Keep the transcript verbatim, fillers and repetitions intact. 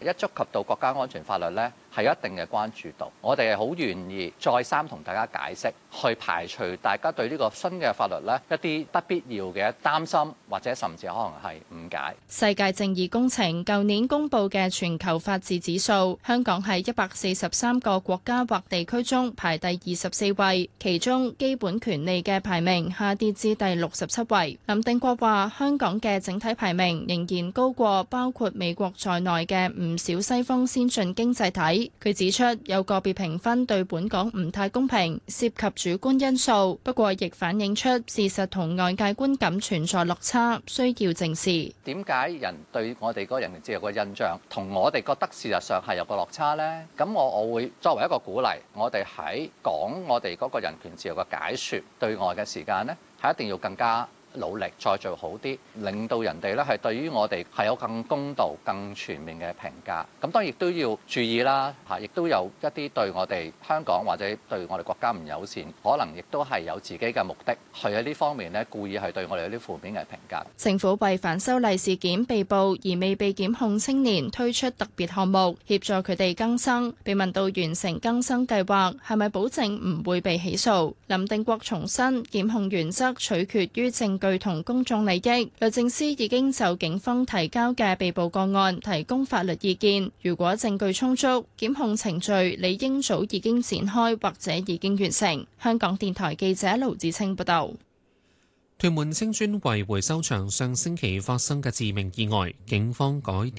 一觸及到國家安全法律呢，係有一定嘅關注度。我哋係好願意再三同大家解釋，去排除大家對呢個新嘅法律呢一啲不必要嘅擔心，或者甚至可能係誤解。 世界正義工程舊年公布嘅全球法治指數，香港喺一百四十三個國家或地區中排第二十四位，其中基本權利嘅排名下跌至第六十七位。林定國話：香港嘅整體排名仍然高過包括美國在內嘅唔少西方先進經濟體。佢指出，有個別評分對本港唔太公平，涉及主觀因素，不過亦反映出事實同外界觀感存在落差，需要正視。 點解人對我哋嗰個人權自由嘅印象同我哋覺得事實上係有個落差呢？咁我我會作為一個鼓勵，我哋喺講我哋嗰個人權自由嘅解說對外嘅時間呢，係一定要更加努力再做好啲，令到人哋咧係對於我哋係有更公道、更全面嘅評價。咁當然亦都要注意啦，嚇，亦都有一啲對我哋香港或者對我哋國家唔友善，可能亦都係有自己嘅目的，去喺呢方面咧故意係對我哋有啲負面嘅評價。 政府為反修例事件被捕而未被檢控青年推出特別項目，協助佢哋更生。被問到完成更生計劃係咪保證唔會被起訴，林定國重申檢控原則取決於證據同公眾利益。律政司已經就警方提交嘅被捕個案提供法律意見，如果證據充足，檢控程序理應早已經展開或者已經完成。香港電台記者盧子清報道。 屯門青磚圍回收場上星期發生嘅致命意外，警方改